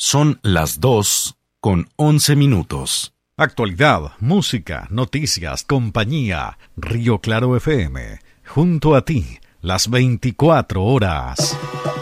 Son las 2:11. Actualidad, música, noticias, compañía. Río Claro FM. Junto a ti, las 24 horas.